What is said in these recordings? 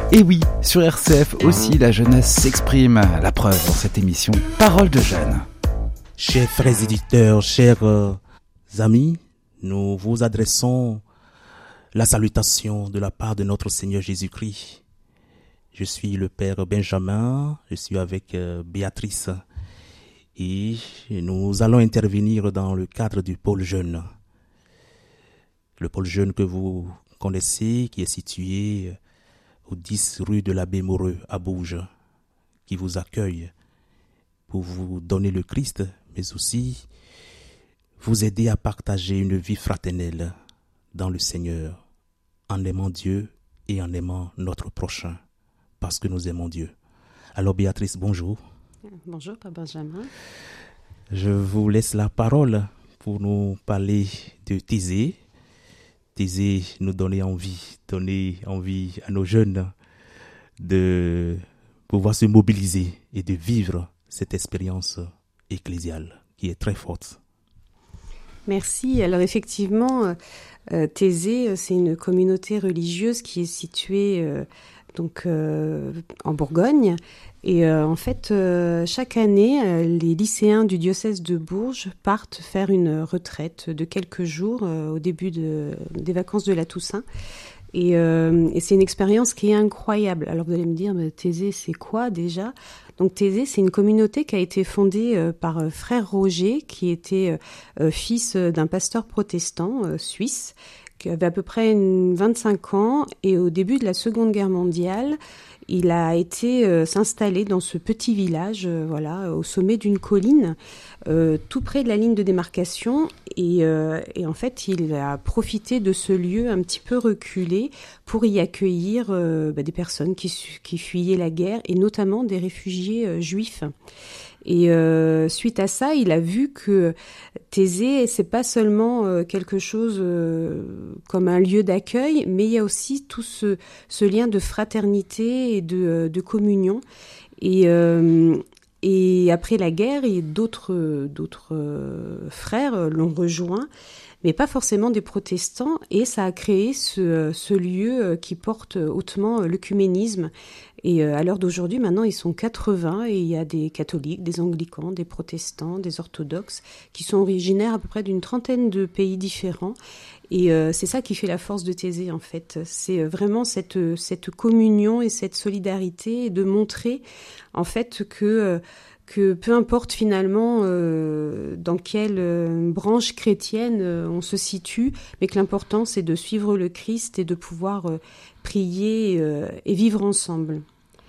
Et oui, sur RCF aussi, la jeunesse s'exprime. La preuve dans cette émission Parole de jeunes. Chers frères éditeurs, chers amis, nous vous adressons la salutation de la part de notre Seigneur Jésus-Christ. Je suis le Père Benjamin, je suis avec Béatrice et nous allons intervenir dans le cadre du pôle jeune. Le pôle jeune que vous connaissez, qui est situé au 10 rue de l'Abbé Moreux à Bourges, qui vous accueille pour vous donner le Christ, mais aussi vous aider à partager une vie fraternelle dans le Seigneur, en aimant Dieu et en aimant notre prochain, parce que nous aimons Dieu. Alors Béatrice, bonjour. Bonjour, Père Benjamin. Je vous laisse la parole pour nous parler de Thésée. Thésée nous donner envie à nos jeunes de pouvoir se mobiliser et de vivre cette expérience ecclésiale qui est très forte. Merci. Alors effectivement, Thésée, c'est une communauté religieuse qui est située en Bourgogne. Et en fait, chaque année, les lycéens du diocèse de Bourges partent faire une retraite de quelques jours au début des vacances de la Toussaint. Et c'est une expérience qui est incroyable. Alors vous allez me dire, mais Thésée, c'est quoi déjà ? Donc Thésée, c'est une communauté qui a été fondée par frère Roger, qui était fils d'un pasteur protestant suisse, qui avait à peu près 25 ans. Et au début de la Seconde Guerre mondiale, il a été s'installer dans ce petit village, au sommet d'une colline, tout près de la ligne de démarcation. Et en fait, il a profité de ce lieu un petit peu reculé pour y accueillir des personnes qui fuyaient la guerre, et notamment des réfugiés juifs. Et suite à ça, il a vu que Thésée, c'est pas seulement quelque chose comme un lieu d'accueil, mais il y a aussi tout ce lien de fraternité et de communion. Et après la guerre, d'autres frères l'ont rejoint, mais pas forcément des protestants, et ça a créé ce lieu qui porte hautement l'œcuménisme. Et à l'heure d'aujourd'hui, maintenant, ils sont 80, et il y a des catholiques, des anglicans, des protestants, des orthodoxes, qui sont originaires à peu près d'une trentaine de pays différents. Et c'est ça qui fait la force de Thésée, en fait. C'est vraiment cette communion et cette solidarité, et de montrer, en fait, que peu importe finalement dans quelle branche chrétienne on se situe, mais que l'important, c'est de suivre le Christ et de pouvoir prier et vivre ensemble.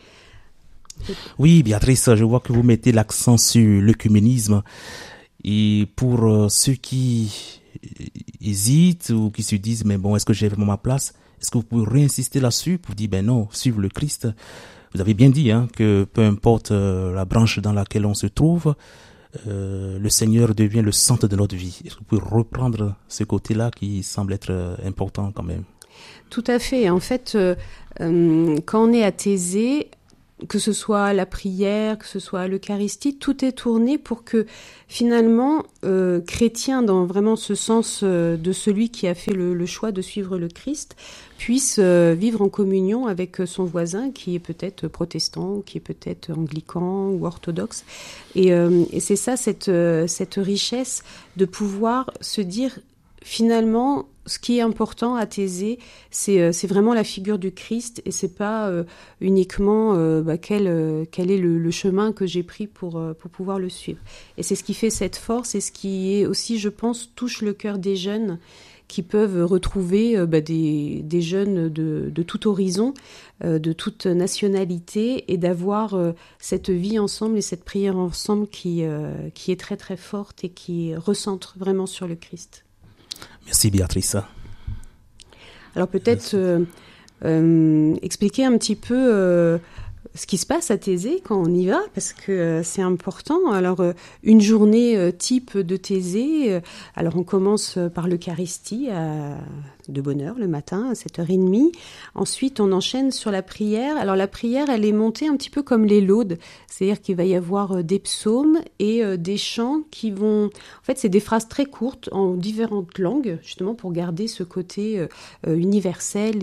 Oui, Béatrice, je vois que vous mettez l'accent sur l'œcuménisme. Et pour ceux qui hésitent ou qui se disent, mais bon, est-ce que j'ai vraiment ma place ? Est-ce que vous pouvez réinsister là-dessus pour dire, ben non, suivre le Christ. Vous avez bien dit que peu importe la branche dans laquelle on se trouve, le Seigneur devient le centre de notre vie. Est-ce que vous pouvez reprendre ce côté-là qui semble être important quand même ? Tout à fait. En fait, quand on est à Thésée, que ce soit la prière, que ce soit l'Eucharistie, tout est tourné pour que finalement, chrétien dans vraiment ce sens de celui qui a fait le choix de suivre le Christ, puisse vivre en communion avec son voisin qui est peut-être protestant, ou qui est peut-être anglican ou orthodoxe. Et c'est ça, cette richesse de pouvoir se dire finalement, ce qui est important à Thésée, c'est vraiment la figure du Christ, et c'est pas uniquement quel est le chemin que j'ai pris pour pouvoir le suivre. Et c'est ce qui fait cette force, et ce qui est aussi, je pense, touche le cœur des jeunes qui peuvent retrouver des jeunes de tout horizon, de toute nationalité, et d'avoir cette vie ensemble et cette prière ensemble qui est très très forte et qui recentre vraiment sur le Christ. Merci Béatrice. Alors peut-être expliquer un petit peu ce qui se passe à Thésée quand on y va, parce que c'est important. Alors, une journée type de Thésée, alors on commence par l'Eucharistie de bonne heure le matin, à 7h30. Ensuite, on enchaîne sur la prière. Alors, la prière, elle est montée un petit peu comme les laudes, c'est-à-dire qu'il va y avoir des psaumes et des chants qui vont... En fait, c'est des phrases très courtes en différentes langues, justement pour garder ce côté universel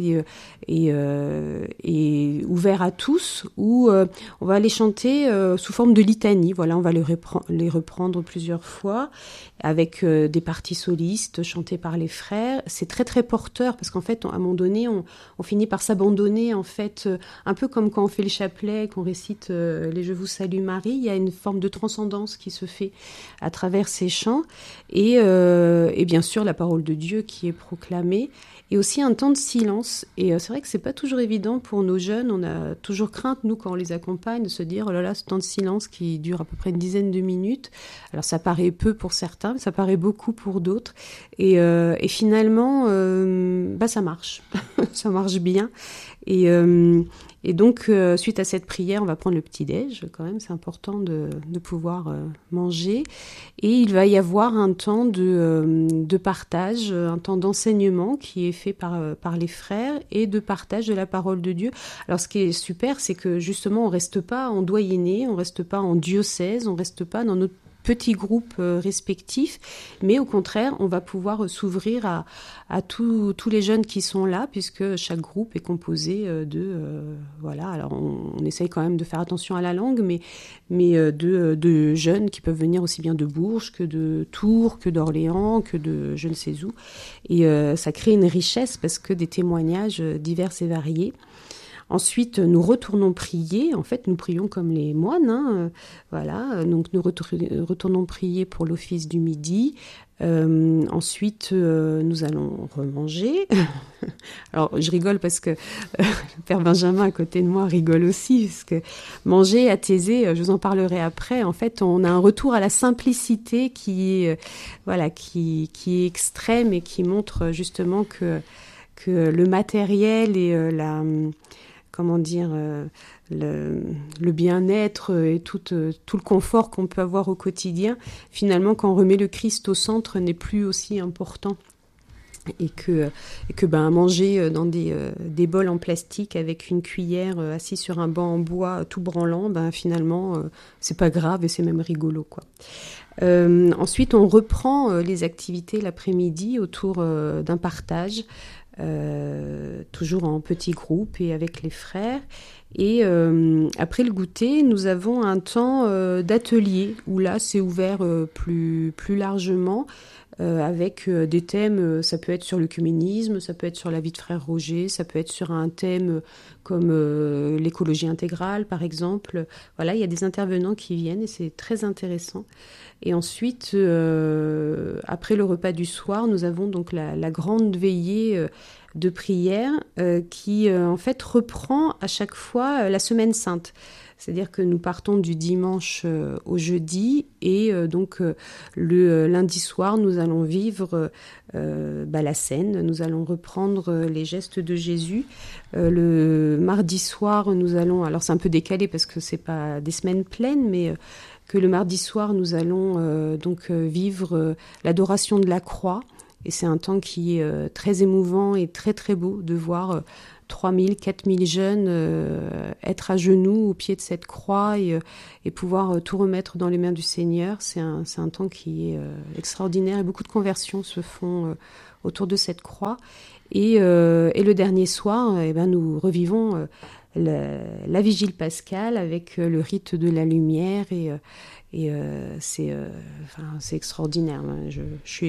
et ouvert à tous, où on va les chanter sous forme de litanie. Voilà, on va les reprendre plusieurs fois avec des parties solistes chantées par les frères. C'est très très porteur parce qu'en fait, à un moment donné, on finit par s'abandonner, en fait, un peu comme quand on fait le chapelet, qu'on récite les Je vous salue Marie. Il y a une forme de transcendance qui se fait à travers ces chants et bien sûr la parole de Dieu qui est proclamée. Et aussi un temps de silence. Et c'est vrai que c'est pas toujours évident pour nos jeunes. On a toujours crainte, nous, quand on les accompagne, de se dire, oh là là, ce temps de silence qui dure à peu près une dizaine de minutes. Alors, ça paraît peu pour certains, mais ça paraît beaucoup pour d'autres. Et finalement, ça marche. Ça marche bien. Et donc, suite à cette prière, on va prendre le petit-déj, quand même, c'est important de pouvoir manger. Et il va y avoir un temps de partage, un temps d'enseignement qui est fait par les frères et de partage de la parole de Dieu. Alors, ce qui est super, c'est que justement, on reste pas en doyenné, on reste pas en diocèse, on reste pas dans notre petits groupes respectifs, mais au contraire, on va pouvoir s'ouvrir à tous les jeunes qui sont là, puisque chaque groupe est composé voilà, alors on essaye quand même de faire attention à la langue, mais de jeunes qui peuvent venir aussi bien de Bourges que de Tours, que d'Orléans, que de je ne sais où, et ça crée une richesse parce que des témoignages divers et variés. Ensuite, nous retournons prier. En fait, nous prions comme les moines. Voilà. Donc, nous retournons prier pour l'office du midi. Ensuite, nous allons remanger. Alors, je rigole parce que le Père Benjamin à côté de moi rigole aussi, parce que manger à Thésée, je vous en parlerai après. En fait, on a un retour à la simplicité qui est extrême et qui montre justement que le matériel et le bien-être et tout le confort qu'on peut avoir au quotidien, finalement, quand on remet le Christ au centre, n'est plus aussi important. Et que manger dans des bols en plastique avec une cuillère assis sur un banc en bois tout branlant, finalement, c'est pas grave et c'est même rigolo, quoi. Ensuite, on reprend les activités l'après-midi autour d'un partage. Toujours en petits groupes et avec les frères. Et après le goûter, nous avons un temps d'atelier où là, c'est ouvert plus largement avec des thèmes, ça peut être sur l'œcuménisme, ça peut être sur la vie de Frère Roger, ça peut être sur un thème comme l'écologie intégrale, par exemple. Voilà, il y a des intervenants qui viennent et c'est très intéressant. Et ensuite, après le repas du soir, nous avons donc la grande veillée de prière qui, en fait, reprend à chaque fois la Semaine Sainte. C'est-à-dire que nous partons du dimanche au jeudi et donc le lundi soir, nous allons vivre la scène, nous allons reprendre les gestes de Jésus. Le mardi soir, nous allons, alors c'est un peu décalé parce que c'est pas des semaines pleines, mais que le mardi soir, nous allons vivre l'adoration de la croix. Et c'est un temps qui est très émouvant et très très beau de voir 3000, 4000 jeunes être à genoux au pied de cette croix et pouvoir tout remettre dans les mains du Seigneur. C'est un temps qui est extraordinaire et beaucoup de conversions se font autour de cette croix. Et le dernier soir, nous revivons la vigile pascale avec le rite de la lumière et c'est extraordinaire. Je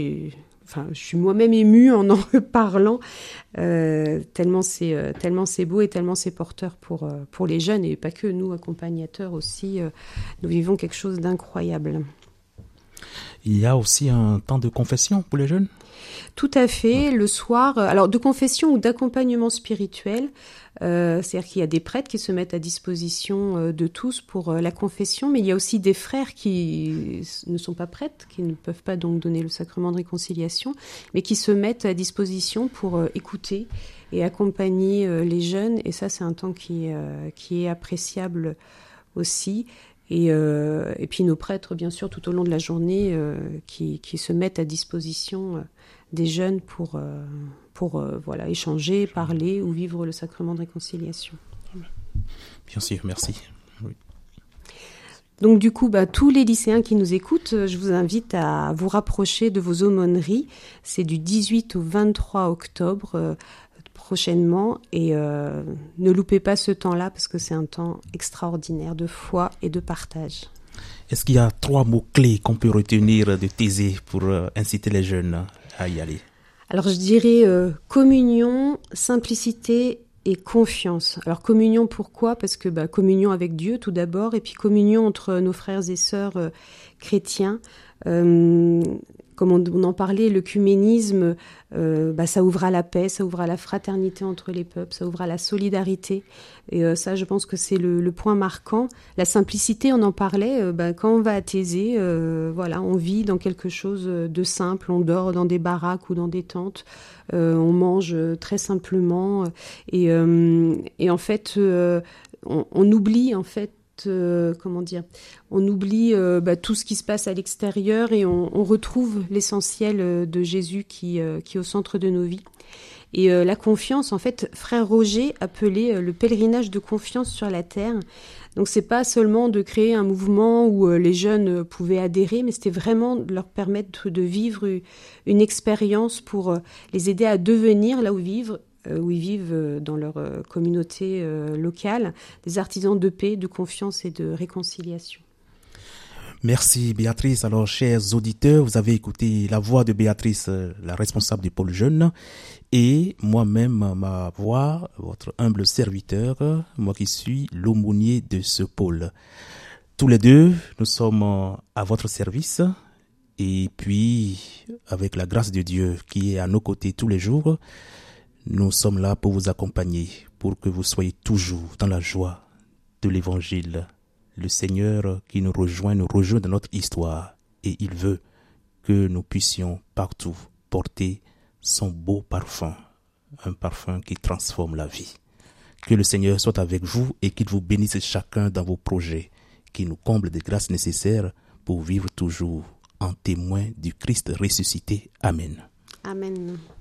suis moi-même émue en reparlant, tellement c'est beau et tellement c'est porteur pour les jeunes et pas que nous, accompagnateurs aussi, nous vivons quelque chose d'incroyable. Il y a aussi un temps de confession pour les jeunes ? Tout à fait, le soir, alors de confession ou d'accompagnement spirituel, c'est-à-dire qu'il y a des prêtres qui se mettent à disposition de tous pour la confession, mais il y a aussi des frères qui ne sont pas prêtres, qui ne peuvent pas donc donner le sacrement de réconciliation, mais qui se mettent à disposition pour écouter, et accompagner les jeunes. Et ça, c'est un temps qui est appréciable aussi. Et puis nos prêtres, bien sûr, tout au long de la journée, qui se mettent à disposition des jeunes pour échanger, parler ou vivre le sacrement de réconciliation. Bien sûr, merci. Oui. Donc du coup, tous les lycéens qui nous écoutent, je vous invite à vous rapprocher de vos aumôneries. C'est du 18 au 23 octobre prochainement. Et ne loupez pas ce temps-là parce que c'est un temps extraordinaire de foi et de partage. Est-ce qu'il y a 3 mots-clés qu'on peut retenir de Thésée pour inciter les jeunes à y aller? Alors je dirais communion, simplicité et confiance. Alors communion, pourquoi ? Parce que communion avec Dieu tout d'abord, et puis communion entre nos frères et sœurs chrétiens. Comme on en parlait, l'œcuménisme, ça ouvre à la paix, ça ouvre à la fraternité entre les peuples, ça ouvre à la solidarité. Et ça, je pense que c'est le point marquant. La simplicité, on en parlait, quand on va à Thésée, on vit dans quelque chose de simple, on dort dans des baraques ou dans des tentes, on mange très simplement. Et en fait, on oublie, en fait, on oublie tout ce qui se passe à l'extérieur et on retrouve l'essentiel de Jésus qui est au centre de nos vies. Et la confiance, en fait, frère Roger appelait le pèlerinage de confiance sur la terre. Donc c'est pas seulement de créer un mouvement où les jeunes pouvaient adhérer, mais c'était vraiment de leur permettre de vivre une expérience pour les aider à devenir là où ils vivent dans leur communauté locale, des artisans de paix, de confiance et de réconciliation. Merci Béatrice. Alors, chers auditeurs, vous avez écouté la voix de Béatrice, la responsable du pôle jeune, et moi-même, ma voix, votre humble serviteur, moi qui suis l'aumônier de ce pôle. Tous les deux, nous sommes à votre service, et puis, avec la grâce de Dieu qui est à nos côtés tous les jours, nous sommes là pour vous accompagner, pour que vous soyez toujours dans la joie de l'Évangile. Le Seigneur qui nous rejoint dans notre histoire et il veut que nous puissions partout porter son beau parfum, un parfum qui transforme la vie. Que le Seigneur soit avec vous et qu'il vous bénisse chacun dans vos projets, qu'il nous comble des grâces nécessaires pour vivre toujours en témoin du Christ ressuscité. Amen. Amen.